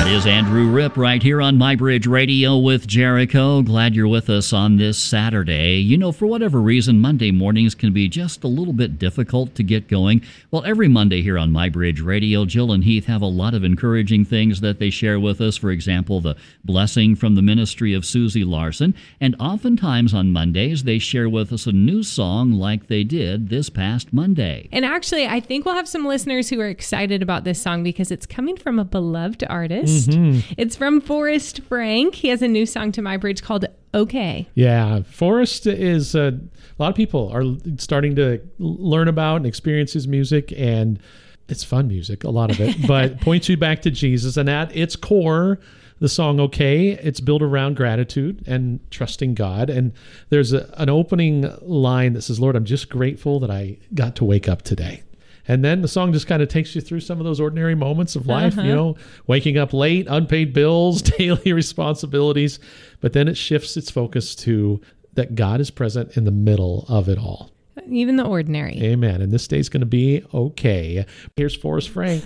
is Andrew Ripp right here on MyBridge Radio with Jericho. Glad you're with us on this Saturday. You know, for whatever reason, Monday mornings can be just a little bit difficult to get going. Well, every Monday here on MyBridge Radio, Jill and Heath have a lot of encouraging things that they share with us. For example, the blessing from the ministry of Susie Larson. And oftentimes on Mondays, they share with us a new song like they did this past Monday. And actually, I think we'll have some listeners who are excited about this song because it's coming from a beloved artist. It's from Forrest Frank. He has a new song to MyBridge called Okay. Yeah, Forrest is a lot of people are starting to learn about and experience his music, and it's fun music, a lot of it, but points you back to Jesus. And at its core, the song Okay, it's built around gratitude and trusting God. And there's an opening line that says, Lord, I'm just grateful that I got to wake up today. And then the song just kind of takes you through some of those ordinary moments of life, you know, waking up late, unpaid bills, daily responsibilities. But then it shifts its focus to that God is present in the middle of it all. Even the ordinary. Amen. And this day's going to be okay. Here's Forrest Frank.